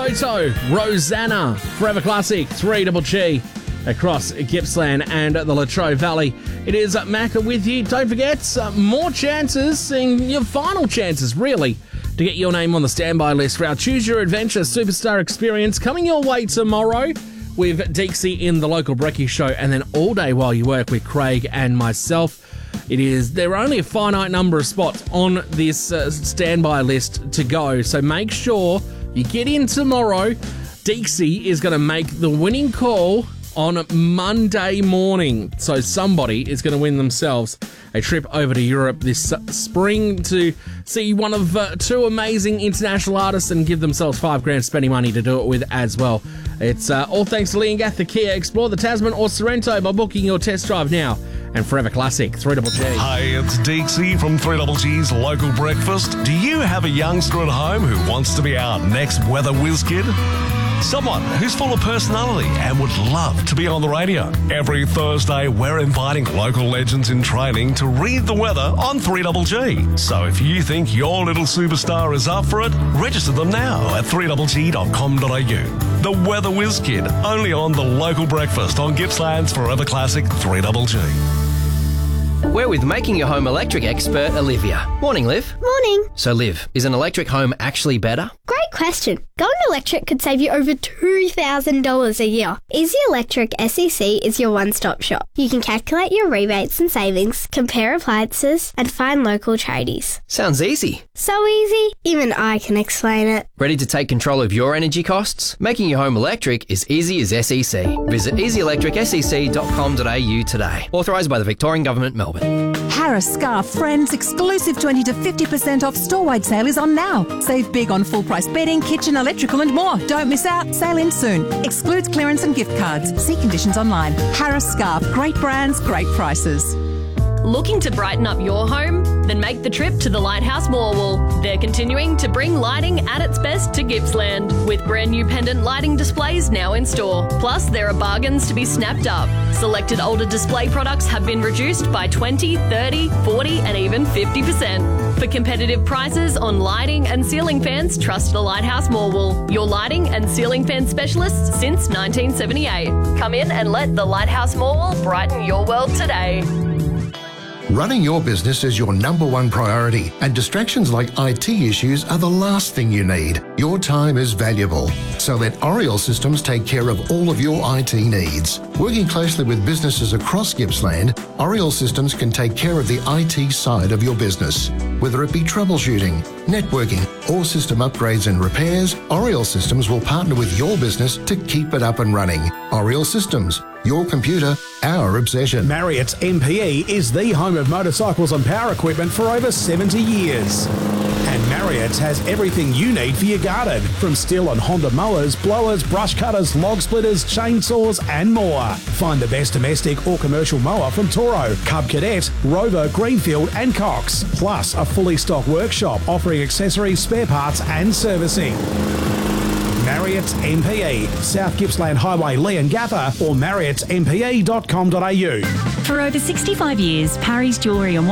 Toto, Rosanna, Forever Classic, 3GG across Gippsland and the Latrobe Valley. It is Macca with you. Don't forget, more chances, and your final chances, really, to get your name on the standby list for our Choose Your Adventure Superstar Experience coming your way tomorrow with Deeksy in the local Brekkie show, and then all day while you work with Craig and myself. There are only a finite number of spots on this standby list to go, so make sure you get in tomorrow. Deeksy is going to make the winning call on Monday morning, so somebody is going to win themselves a trip over to Europe this spring to see one of two amazing international artists and give themselves $5,000 spending money to do it with as well. It's all thanks to Lee and Gath, the Kia. Explore the Tasman or Sorrento by booking your test drive now. And Forever Classic, 3GG. Hey, it's Deeksy from 3GG's Local Breakfast. Do you have a youngster at home who wants to be our next weather whiz kid? Someone who's full of personality and would love to be on the radio. Every Thursday, we're inviting local legends in training to read the weather on 3GG. So if you think your little superstar is up for it, register them now at 3GG.com.au. The Weather Whiz Kid, only on the Local Breakfast on Gippsland's Forever Classic 3GG. We're with Making Your Home electric expert, Olivia. Morning, Liv. Morning. So, Liv, is an electric home actually better? Great question. Going electric could save you over $2,000 a year. Easy Electric SEC is your one-stop shop. You can calculate your rebates and savings, compare appliances, and find local tradies. Sounds easy. So easy, even I can explain it. Ready to take control of your energy costs? Making your home electric is easy as SEC. Visit easyelectricsec.com.au today. Authorised by the Victorian Government, Melbourne. Harris Scarf Friends exclusive 20 to 50% off store-wide sale is on now. Save big on full-price bedding, kitchen, electrical and more. Don't miss out. Sale ends soon. Excludes clearance and gift cards. See conditions online. Harris Scarf. Great brands, great prices. Looking to brighten up your home? Then make the trip to the Lighthouse Morwell. They're continuing to bring lighting at its best to Gippsland, with brand new pendant lighting displays now in store. Plus, there are bargains to be snapped up. Selected older display products have been reduced by 20, 30, 40 and even 50%. For competitive prices on lighting and ceiling fans, trust the Lighthouse Morwell, your lighting and ceiling fan specialists since 1978. Come in and let the Lighthouse Morwell brighten your world today. Running your business is your number one priority, and distractions like IT issues are the last thing you need. Your time is valuable, so let Oriel Systems take care of all of your IT needs. Working closely with businesses across Gippsland, Oriel Systems can take care of the IT side of your business. Whether it be troubleshooting, networking, or system upgrades and repairs, Oriel Systems will partner with your business to keep it up and running. Oriel Systems, your computer, our obsession. Marriott's MPE is the home of motorcycles and power equipment for over 70 years. And Marriott's has everything you need for your garden, from Stihl and Honda mowers, blowers, brush cutters, log splitters, chainsaws and more. Find the best domestic or commercial mower from Toro, Cub Cadet, Rover, Greenfield and Cox. Plus a fully stocked workshop offering accessories, spare parts and servicing. Marriott's MPE, South Gippsland Highway, Leongatha, or marriottsmpe.com.au. For over 65 years, Parry's Jewellery and